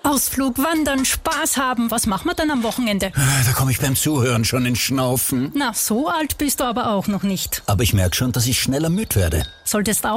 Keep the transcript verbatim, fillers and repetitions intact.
Ausflug, Wandern, Spaß haben. Was machen wir dann am Wochenende? Da komme ich beim Zuhören schon ins Schnaufen. Na, so alt bist du aber auch noch nicht. Aber ich merke schon, dass ich schneller müde werde. Solltest